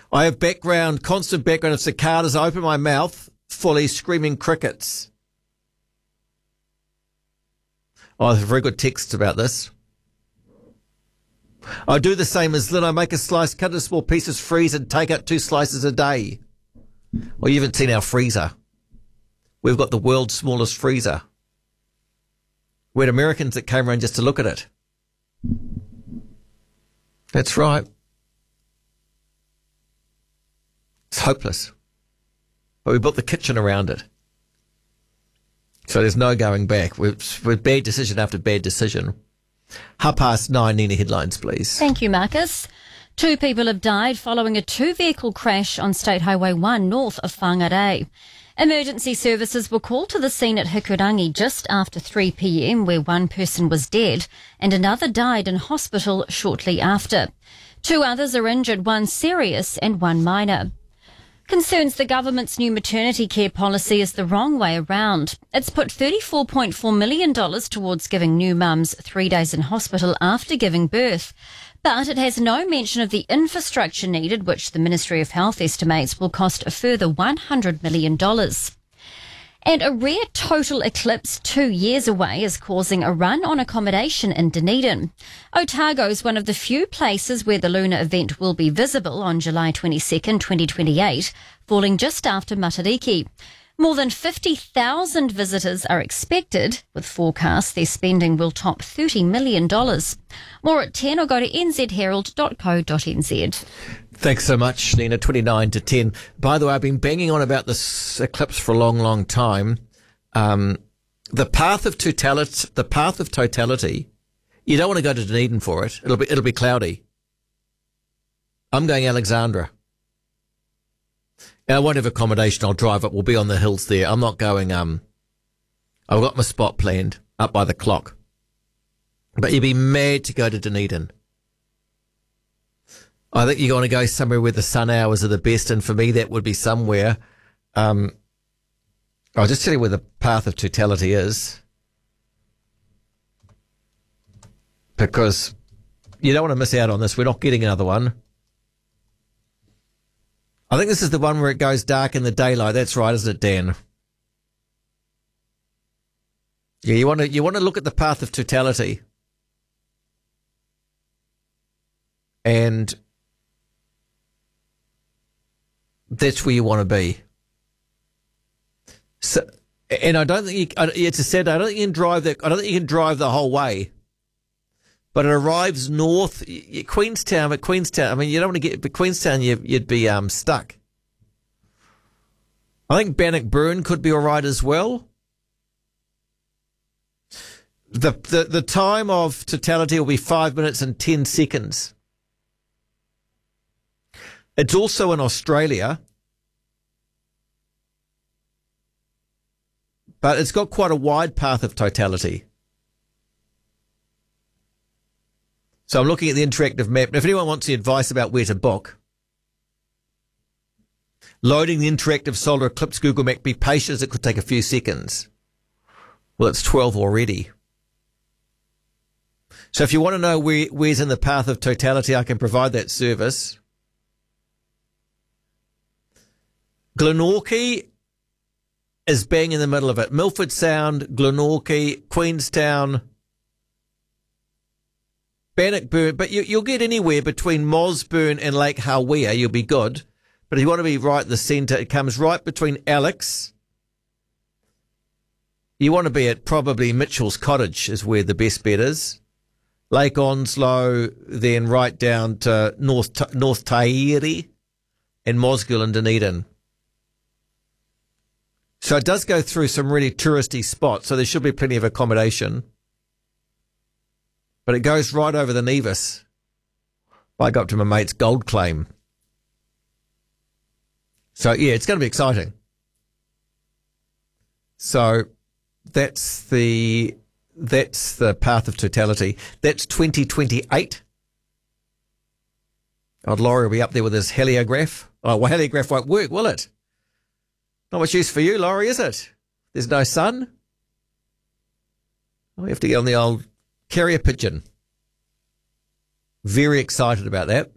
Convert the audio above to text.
I have constant background of cicadas. I open my mouth, fully screaming crickets. Oh, there's a very good text about this. I do the same as Lynn. I make a slice, cut into small pieces, freeze, and take out 2 slices a day. Well, you haven't seen our freezer. We've got the world's smallest freezer. We had Americans that came around just to look at it. That's right. It's hopeless. But we built the kitchen around it. So there's no going back. With bad decision after bad decision. 9:30, Nina, headlines, please. Thank you, Marcus. 2 people have died following a 2-vehicle crash on State Highway 1 north of Whangarei. Emergency services were called to the scene at Hikurangi just after 3 p.m, where 1 person was dead and another died in hospital shortly after. 2 others are injured, 1 serious and 1 minor. Concerns the government's new maternity care policy is the wrong way around. It's put $34.4 million towards giving new mums 3 days in hospital after giving birth. But it has no mention of the infrastructure needed, which the Ministry of Health estimates will cost a further $100 million. And a rare total eclipse 2 years away is causing a run on accommodation in Dunedin. Otago is one of the few places where the lunar event will be visible on July 22nd, 2028, falling just after Matariki. More than 50,000 visitors are expected, with forecasts their spending will top $30 million. More at 10 or go to nzherald.co.nz. Thanks so much, Nina. 29 to 10. By the way, I've been banging on about this eclipse for a long, long time. The path of totality, you don't want to go to Dunedin for it. It'll be cloudy. I'm going Alexandra. And I won't have accommodation. I'll drive up. We'll be on the hills there. I'm not going, I've got my spot planned up by the clock. But you'd be mad to go to Dunedin. I think you want to go somewhere where the sun hours are the best, and for me that would be somewhere. I'll just tell you where the path of totality is, because you don't want to miss out on this. We're not getting another one. I think this is the one where it goes dark in the daylight. That's right, isn't it, Dan? Yeah, you want to look at the path of totality, and that's where you want to be. So, and I don't think it's a sad. I don't think you can drive that. I don't think you can drive the whole way. But it arrives north, Queenstown. But Queenstown, I mean, you don't want to get. But Queenstown, you'd be stuck. I think Bannockburn could be all right as well. The time of totality will be 5 minutes and 10 seconds. It's also in Australia, but it's got quite a wide path of totality. So I'm looking at the interactive map. And if anyone wants the advice about where to book, loading the interactive solar eclipse Google map, be patient as it could take a few seconds. Well, it's 12 already. So if you want to know where's in the path of totality, I can provide that service. Glenorchy is bang in the middle of it. Milford Sound, Glenorchy, Queenstown, Bannockburn. But you'll get anywhere between Mosburn and Lake Hawea. You'll be good. But if you want to be right in the centre, it comes right between Alex. You want to be at probably Mitchell's Cottage is where the best bet is. Lake Onslow, then right down to North Tairi and Mosgiel and Dunedin. So it does go through some really touristy spots, so there should be plenty of accommodation. But it goes right over the Nevis. I go up to my mate's gold claim. So, yeah, it's going to be exciting. So that's the path of totality. That's 2028. Oh, Laurie will be up there with his heliograph. Oh, well, heliograph won't work, will it? Not much use for you, Laurie, is it? There's no sun. We have to get on the old carrier pigeon. Very excited about that.